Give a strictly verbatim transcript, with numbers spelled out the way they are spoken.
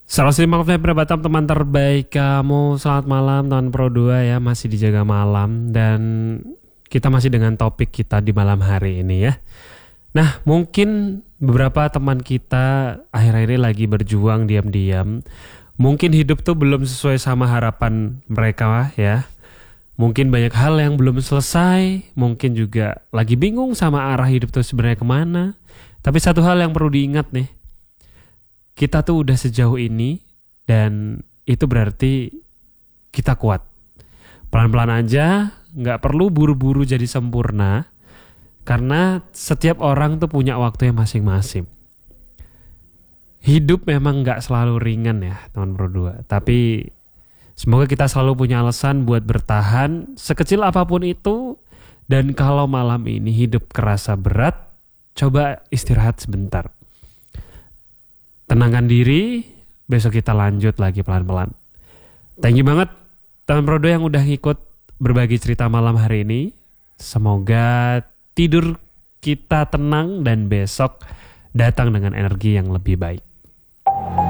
Selamat siang Febri Batam, teman terbaik kamu. Selamat malam teman Pro dua ya, masih dijaga malam. Dan kita masih dengan topik kita di malam hari ini ya. Nah, mungkin beberapa teman kita akhir-akhir ini lagi berjuang diam-diam. Mungkin hidup tuh belum sesuai sama harapan mereka ya. Mungkin banyak hal yang belum selesai. Mungkin juga lagi bingung sama arah hidup tuh sebenarnya kemana. Tapi satu hal yang perlu diingat nih, kita tuh udah sejauh ini dan itu berarti kita kuat. Pelan-pelan aja, gak perlu buru-buru jadi sempurna. Karena setiap orang tuh punya waktunya masing-masing. Hidup memang gak selalu ringan ya teman Pro dua. Tapi semoga kita selalu punya alasan buat bertahan sekecil apapun itu. Dan kalau malam ini hidup kerasa berat, coba istirahat sebentar. Tenangkan diri, besok kita lanjut lagi pelan-pelan. Thank you banget teman Pro dua yang udah ngikut berbagi cerita malam hari ini. Semoga tidur kita tenang dan besok datang dengan energi yang lebih baik.